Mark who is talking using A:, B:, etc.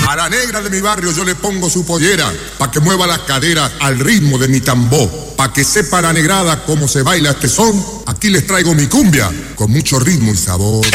A: A la negra de mi barrio yo le pongo su pollera, pa' que mueva las caderas al ritmo de mi tambor. Pa' que sepa la negrada cómo se baila este son, aquí les traigo mi cumbia, con mucho ritmo y sabor.